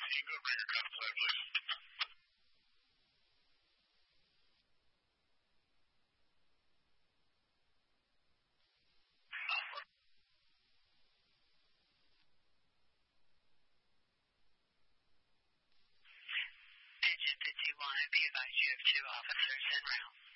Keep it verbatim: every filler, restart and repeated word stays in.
you go bring your gun to play, please? Engine fifty-one, be advised you have two officers en route.